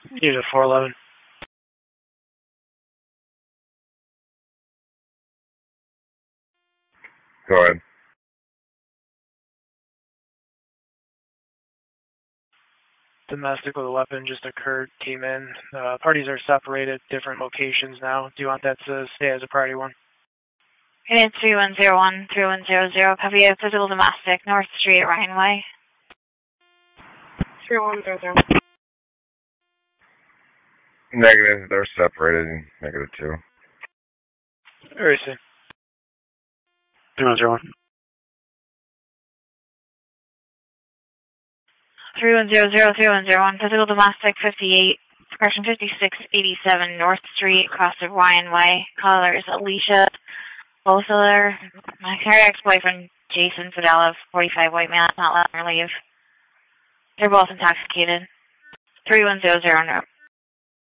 Unit 411. Go ahead. Domestic with a weapon just occurred, came in. Parties are separated, different locations now. Do you want that to stay as a priority one? Unit 3101, 3100, copy a physical domestic, North Street, Ryan Way. 3100. Negative, they're separated. -2. Where is he? 3101. 3100, 3101, physical domestic, 58, correction 5687 North Street, across of Ryan Way. Caller is Alicia Boseler. My current ex-boyfriend, Jason Fidela, 45, white male, not letting her leave. They're both intoxicated. 3100,